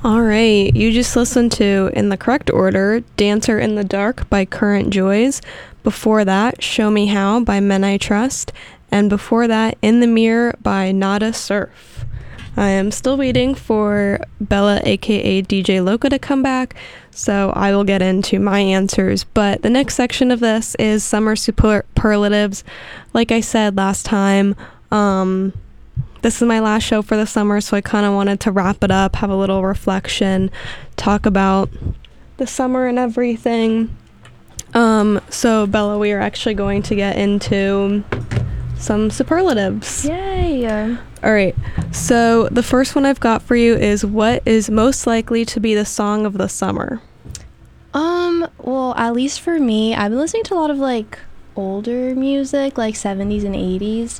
All right, you just listened to, in the correct order, Dancer in the Dark by Current Joys. Before that, Show Me How by Men I Trust. And before that, In the Mirror by Nada Surf. I am still waiting for Bella, aka DJ Loca, to come back, so I will get into my answers. But the next section of this is summer superlatives. Like I said last time, this is my last show for the summer, so I kind of wanted to wrap it up, have a little reflection, talk about the summer and everything. So Bella, we are actually going to get into some superlatives. Yay! All right, so the first one I've got for you is, what is most likely to be the song of the summer? Well, at least for me, I've been listening to a lot of like older music, like 70s and 80s.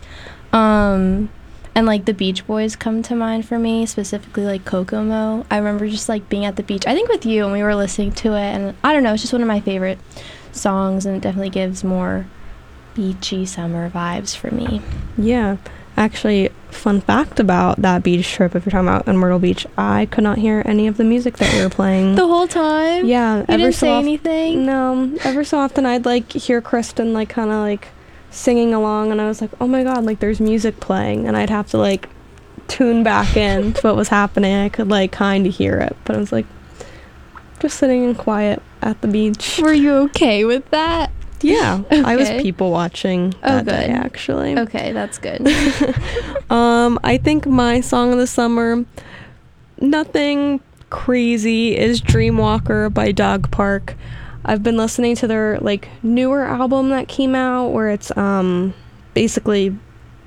And like the Beach Boys come to mind for me, specifically like Kokomo. I remember just like being at the beach, I think with you, and we were listening to it, and I don't know, it's just one of my favorite songs, and it definitely gives more beachy summer vibes for me. Yeah, actually, fun fact about that beach trip, if you're talking about in Myrtle Beach, I could not hear any of the music that you were playing. The whole time? Yeah. You didn't say anything? No, ever so often I'd like hear Kristen like kind of like singing along, and I was like, oh my god, like there's music playing, and I'd have to like tune back in to what was happening. I could like kind of hear it, but I was like just sitting in quiet at the beach. Were you okay with that? Yeah. Okay. I was Okay. people watching that day, actually. Okay, that's good. I think my song of the summer, nothing crazy, is Dreamwalker by Dog Park. I've been listening to their like newer album that came out, where it's basically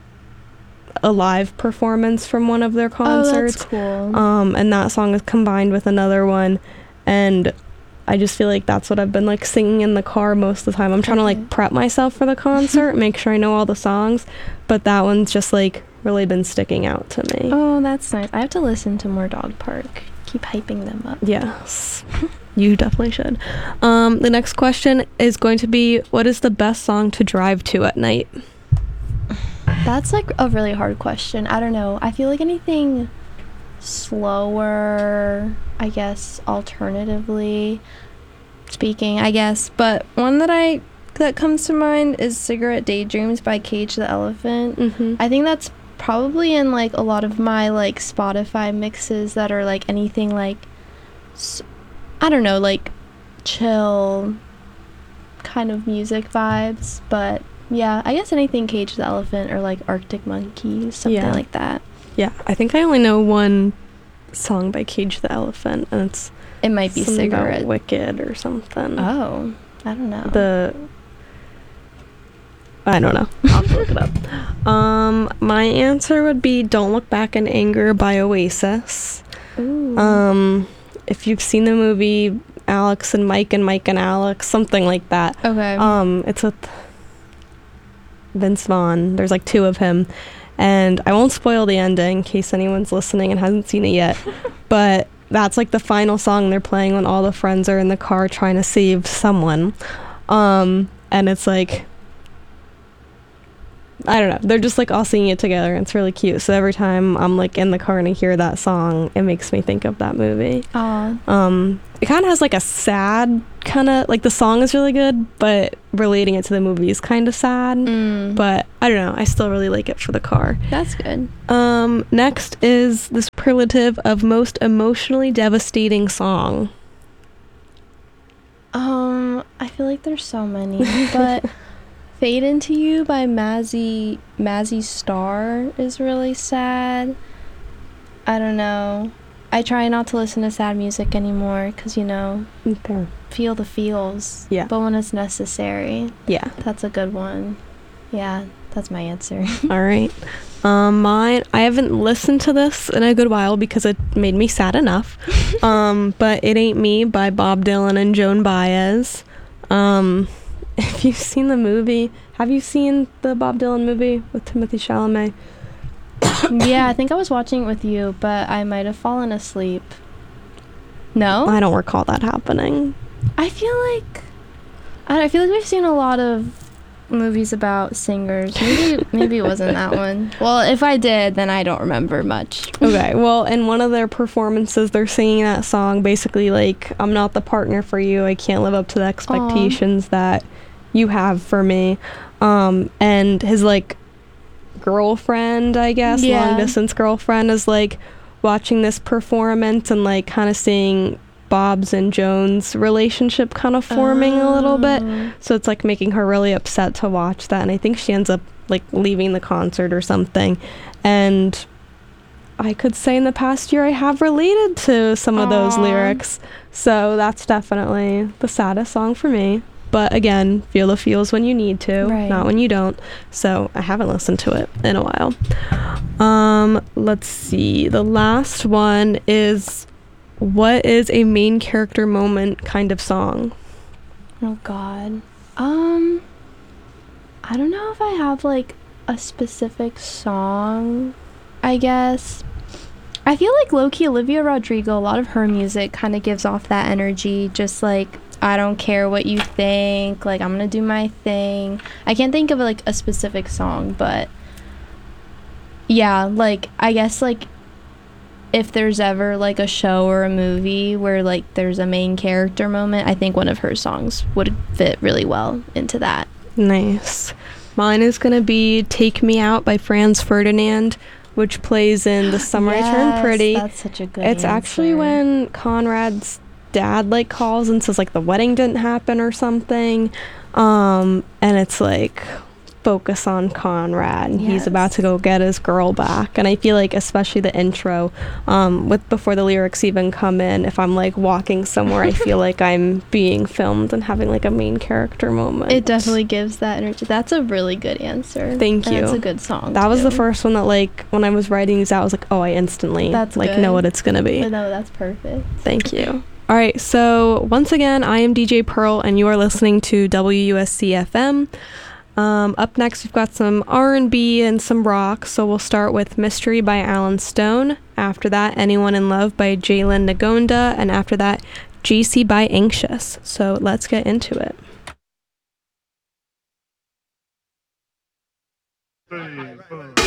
a live performance from one of their concerts. Oh, that's cool. And that song is combined with another one, and I just feel like that's what I've been like singing in the car most of the time. I'm trying to like prep myself for the concert, make sure I know all the songs, but that one's just like really been sticking out to me. Oh, that's nice. I have to listen to more Dog Park. Keep hyping them up. Yes. You definitely should. The next question is going to be, what is the best song to drive to at night? That's like a really hard question. I don't know. I feel like anything slower, I guess, alternatively speaking, I guess. But one that comes to mind is Cigarette Daydreams by Cage the Elephant. Mm-hmm. I think that's probably in like a lot of my like Spotify mixes that are like anything like I don't know, like chill kind of music vibes. But yeah, I guess anything Cage the Elephant or like Arctic Monkeys, something like that. Yeah, I think I only know one song by Cage the Elephant, and it might be Cigarette. About Wicked or something. Oh, I don't know. I don't know. I'll have to look it up. My answer would be Don't Look Back in Anger by Oasis. Ooh. If you've seen the movie Alex and Mike and Alex, something like that. Okay. It's with Vince Vaughn. There's like two of him. And I won't spoil the ending in case anyone's listening and hasn't seen it yet. But that's like the final song they're playing when all the friends are in the car trying to save someone. And it's like, I don't know, they're just like all singing it together, and it's really cute. So every time I'm like in the car and I hear that song, it makes me think of that movie. It kind of has like a sad kind of, like the song is really good, but relating it to the movie is kind of sad. But I don't know, I still really like it for the car. That's good. Next is the superlative of most emotionally devastating song. I feel like there's so many, but Fade Into You by Mazzy Star is really sad. I don't know. I try not to listen to sad music anymore because, you know, feel the feels. Yeah. But when it's necessary. Yeah. That's a good one. Yeah, that's my answer. All right. Mine, I haven't listened to this in a good while because it made me sad enough. But It Ain't Me by Bob Dylan and Joan Baez. If you've seen the movie, have you seen the Bob Dylan movie with Timothée Chalamet? Yeah, I think I was watching it with you, but I might have fallen asleep. No? I don't recall that happening. I feel like we've seen a lot of movies about singers. Maybe it wasn't that one. Well, if I did, then I don't remember much. Okay, well, in one of their performances, they're singing that song, basically like, I'm not the partner for you. I can't live up to the expectations that you have for me. And his, like, girlfriend, I guess, long distance girlfriend, is, like, watching this performance and, like, kind of seeing Bob's and Joan's relationship kind of forming a little bit. So it's, like, making her really upset to watch that. And I think she ends up, like, leaving the concert or something. And I could say in the past year I have related to some of those lyrics. So that's definitely the saddest song for me. But again, feel the feels when you need to, not when you don't. So I haven't listened to it in a while. Let's see. The last one is, what is a main character moment kind of song? Oh God. I don't know if I have like a specific song, I guess. I feel like low-key Olivia Rodrigo, a lot of her music kind of gives off that energy, just like, I don't care what you think, like, I'm gonna do my thing. I can't think of like a specific song, but yeah, like, I guess like if there's ever like a show or a movie where like there's a main character moment, I think one of her songs would fit really well into that. Nice. Mine is gonna be Take Me Out by Franz Ferdinand, which plays in The Summer I Turned Pretty. That's such a good It's answer. actually when Conrad's dad like calls and says like the wedding didn't happen or something, and it's like focus on Conrad, and he's about to go get his girl back. And I feel like especially the intro, with before the lyrics even come in, if I'm like walking somewhere, I feel like I'm being filmed and having like a main character moment. It definitely gives that energy. That's a really good answer. Thank you. That's a good song. That was the first one that like when I was writing these out, I was like, oh, I instantly know what it's gonna be. No, that's perfect. Thank you. All right, so once again, I am DJ Pearl, and you are listening to WUSC FM. Up next, we've got some R&B and some rock, so we'll start with Mystery by Alan Stone. After that, Anyone in Love by Jalen Nagonda, and after that, JC by Anxious. So let's get into it. Hey,